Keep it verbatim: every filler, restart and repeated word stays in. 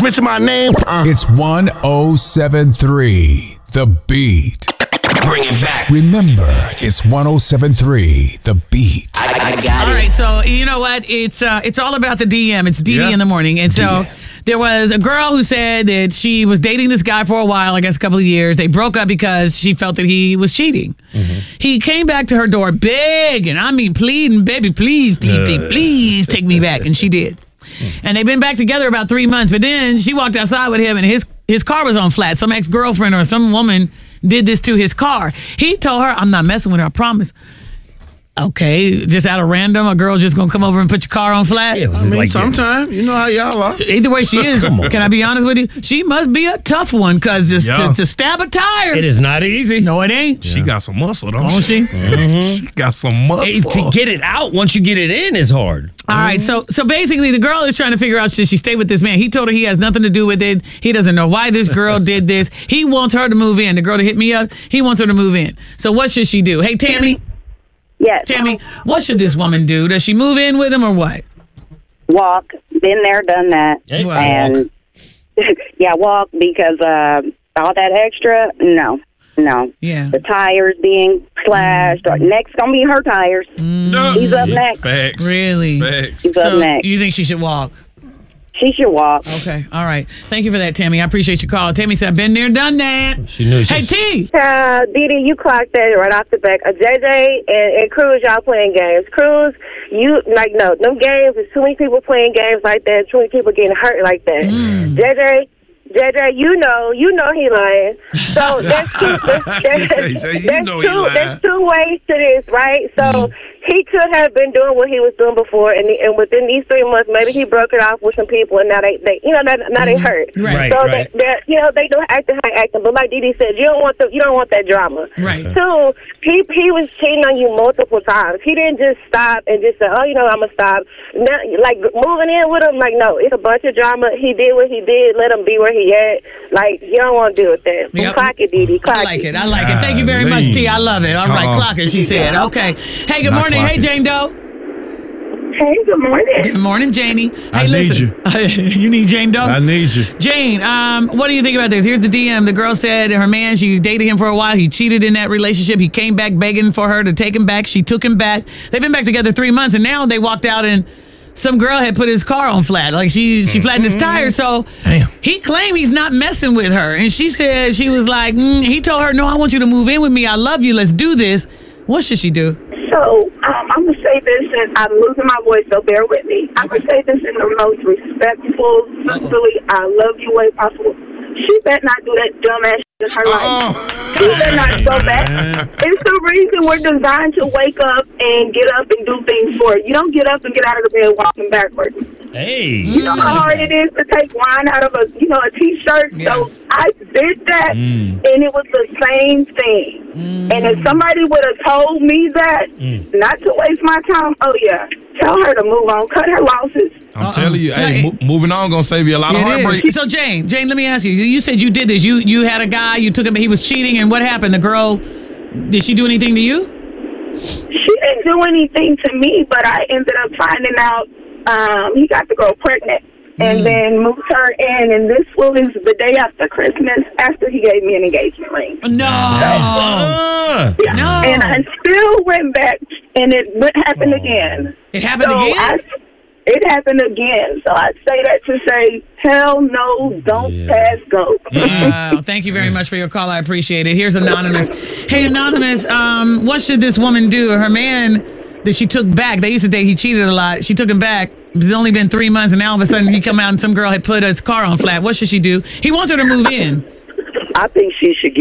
Mention my name. Uh. It's one oh seven point three, The Beat. Bring it back. Remember, it's one oh seven point three, The Beat. I, I got All it. right, so you know what? It's uh, it's all about the D M. It's D D Yeah. in the morning. And so D M. there was a girl who said that she was dating this guy for a while, I guess a couple of years. They broke up because she felt that he was cheating. Mm-hmm. He came back to her door big, and I mean pleading, baby, please, please, please, please take me back. And she did. And they've been back together about three months. But then she walked outside with him, and his his car was on flat. Some ex-girlfriend or some woman did this to his car. He told her, I'm not messing with her, I promise. Okay, just out of random, a girl just gonna come over and put your car on flat? Yeah, it was I mean, like sometimes, you know how y'all are. Either way she is, can I be honest with you? She must be a tough one, because Yeah. to, to stab a tire. it is not easy. No, it ain't. She got some muscle, don't Don't she? she? She got some muscle. Hey, to get it out once you get it in is hard. All right, so so basically the girl is trying to figure out, should she stay with this man? He told her he has nothing to do with it. He doesn't know why this girl did this. He wants her to move in. The girl that hit me up, he wants her to move in. So what should she do? Hey, Tammy, Yes. Tammy, what should this woman do? Does she move in with him or what? Walk. Been there, done that. Hey, Wow. And yeah, walk because uh, all that extra, no, no. Yeah. The tires being slashed. Or next gonna be her tires. No. He's up next. Facts. Really? Facts. He's up So next. you think she should walk? She should walk. Okay, all right. Thank you for that, Tammy. I appreciate your call. Tammy said, I've been there, done that. She knew she Hey, was- T. Uh, Didi, you clocked that right off the back. Uh, J J and, and Cruz, y'all playing games. Cruz, you, like, no, them games, there's too many people playing games like that, too many people getting hurt like that. Mm. J J, J J, you know, you know he lying. So there's two, there's, there's, J J, you there's know he two, lying. there's two ways to this, right? So he could have been doing what he was doing before, and, and within these three months, maybe he broke it off with some people, and now they, they you know, now, now they hurt. Right. So right. They, they're, you know, they don't act how they acting. But like Didi said, you don't want the, you don't want that drama. Right. Two, he he was cheating on you multiple times. He didn't just stop and just say, oh, you know, I'm gonna stop. Now, like moving in with him, like no, it's a bunch of drama. He did what he did. Let him be where he at. Like you don't want to deal with that. Yep. Clock it, Didi. Clock I like it. I like it. Thank you very much, T. I love it. All right, Uh-uh. clock it, she said. Okay. Hey, good Not morning. clock Hey, it. Jane Doe. Hey, good morning. Good morning, Janie. Hey, I need listen. you need Jane Doe? I need you. Jane, um, what do you think about this? Here's the D M. The girl said her man, she dated him for a while. He cheated in that relationship. He came back begging for her to take him back. She took him back. They've been back together three months, and now they walked out and some girl had put his car on flat. Like she she flattened his tires. So Damn. he claimed he's not messing with her. And she said, she was like, mm, he told her, no, I want you to move in with me. I love you. Let's do this. What should she do? So um, I'm going to say this, and I'm losing my voice, so bear with me. I'm going to say this in the most respectful, sincerely, I love you way possible. She better not do that dumbass shit in her life. She better not go back. It's the reason we're designed to wake up and get up and do things for it. You don't get up and get out of the bed walking backwards. Hey. You know how hard it is to take wine out of a, you know, a T-shirt? Yeah. So I did that, Mm. and it was the same thing. Mm. And if somebody would have told me that, Mm. not to waste my time, oh, yeah, tell her to move on, cut her losses. I'm Uh-uh. telling you, hey, Hey. mo- moving on gonna save you a lot of It heartbreak. is. So Jane, Jane, let me ask you. You said you did this. You you had a guy. You took him. He was cheating. And what happened? The girl. Did she do anything to you? She didn't do anything to me, but I ended up finding out um, he got the girl pregnant and Mm. then moved her in. And this was the day after Christmas, after he gave me an engagement ring. No. Ah. Yeah. No. And I still went back, and it would happen again. It happened So again? I, it happened again. So I say that to say, hell no, don't Yeah. pass go. Wow. Thank you very much for your call. I appreciate it. Here's Anonymous. Hey, Anonymous, um, what should this woman do? Her man that she took back, they used to date, he cheated a lot. She took him back. It's only been three months, and now all of a sudden he come out and some girl had put his car on flat. What should she do? He wants her to move in. I think she should get